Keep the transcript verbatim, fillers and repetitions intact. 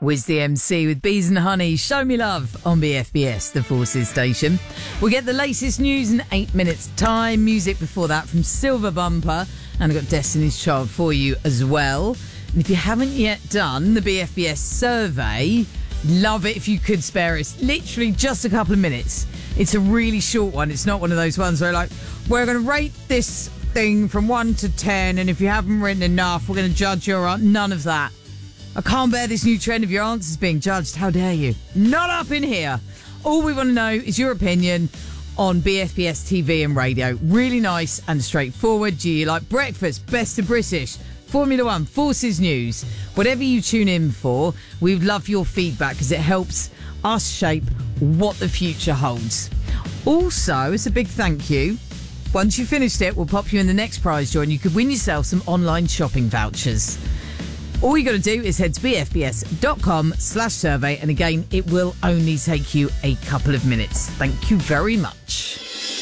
Wiz the M C with Bees and Honey, Show Me Love on B F B S, the Forces station. We'll get the latest news in eight minutes' time. Music before that from Silver Bumper. And I've got Destiny's Child for you as well. And if you haven't yet done the B F B S survey, love it if you could spare us literally just a couple of minutes. It's a really short one. It's not one of those ones where like, we're going to rate this thing from one to ten, and if you haven't written enough, we're going to judge your answer. None of that. I can't bear this new trend of your answers being judged. How dare you? Not up in here. All we want to know is your opinion on B F B S T V and radio. Really nice and straightforward. Do you like breakfast, best of British, Formula One, Forces News? Whatever you tune in for, we would love your feedback because it helps us shape what the future holds. Also, it's a big thank you. Once you've finished it, we'll pop you in the next prize draw and you could win yourself some online shopping vouchers. All you got to do is head to bfbs.com slash survey. And again, it will only take you a couple of minutes. Thank you very much.